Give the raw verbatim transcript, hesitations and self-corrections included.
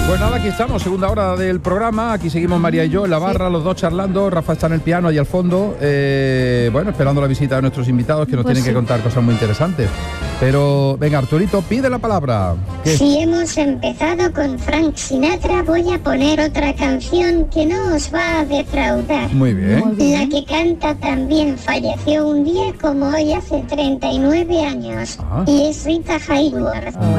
Pues nada, aquí estamos, segunda hora del programa. Aquí seguimos María y yo en la barra, sí. Los dos charlando. Rafa está en el piano ahí al fondo. Eh, bueno, esperando la visita de nuestros invitados que nos pues tienen sí. que contar cosas muy interesantes. Pero, venga, Arturito, pide la palabra. ¿Qué? Si hemos empezado con Frank Sinatra, voy a poner otra canción que no os va a defraudar. Muy bien. Muy bien. La que canta también falleció un día como hoy hace treinta y nueve años. Ah. Y es Rita Hayworth.